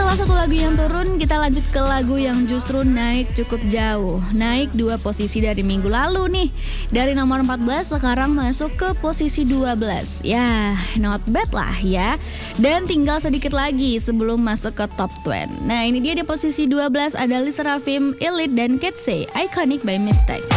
Setelah satu lagu yang turun, kita lanjut ke lagu yang justru naik cukup jauh. Naik 2 posisi dari minggu lalu nih. Dari nomor 14 sekarang masuk ke posisi 12. Ya, not bad lah ya. Dan tinggal sedikit lagi sebelum masuk ke top 20. Nah, ini dia di posisi 12 ada Lisa Rafim, Elite dan Ketse, Iconic by Mistake.